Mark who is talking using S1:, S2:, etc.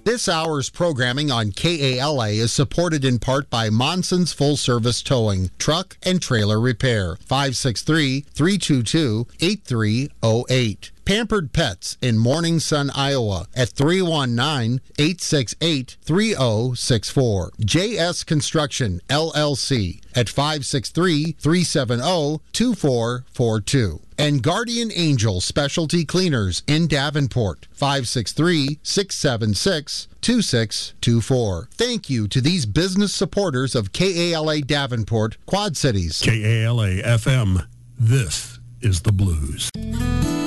S1: This hour's programming on KALA is supported in part by Monson's Full Service Towing, Truck and Trailer Repair. 563-322-8308. Pampered Pets in Morning Sun, Iowa at 319-868-3064. JS Construction, LLC at 563-370-2442. And Guardian Angel Specialty Cleaners in Davenport, 563-676-2624. Thank you to these business supporters of KALA Davenport, Quad Cities.
S2: KALA FM, this is the blues.